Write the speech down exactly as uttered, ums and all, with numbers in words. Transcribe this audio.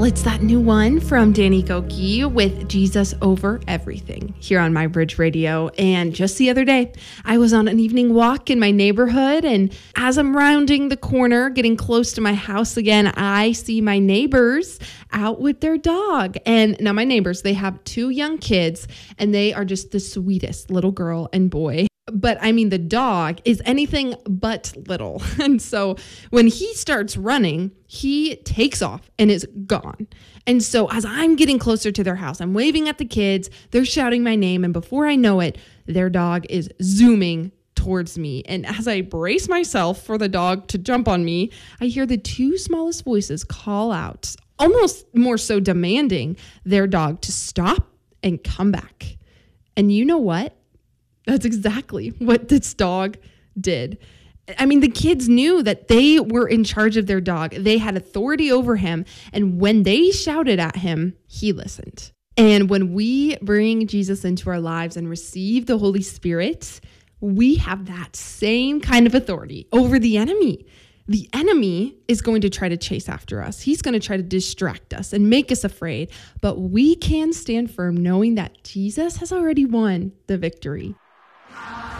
it's that new one from Danny Gokey with Jesus Over Everything here on My Bridge Radio. And just the other day, I was on an evening walk in my neighborhood, and as I'm rounding the corner, getting close to my house again, I see my neighbors out with their dog. And now my neighbors, they have two young kids, and they are just the sweetest little girl and boy. But I mean, the dog is anything but little. And so when he starts running, he takes off and is gone. And so as I'm getting closer to their house, I'm waving at the kids, they're shouting my name. And before I know it, their dog is zooming towards me. And as I brace myself for the dog to jump on me, I hear the two smallest voices call out, almost more so demanding their dog to stop and come back. And you know what? That's exactly what this dog did. I mean, the kids knew that they were in charge of their dog. They had authority over him. And when they shouted at him, he listened. And when we bring Jesus into our lives and receive the Holy Spirit, we have that same kind of authority over the enemy. The enemy is going to try to chase after us. He's going to try to distract us and make us afraid. But we can stand firm knowing that Jesus has already won the victory.